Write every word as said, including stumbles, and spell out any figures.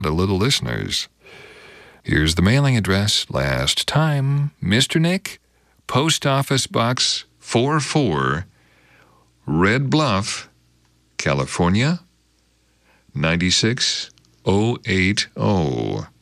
the little listeners. Here's the mailing address last time, Mister Nick, Post Office Box forty-four, Red Bluff, California, nine six oh eight oh.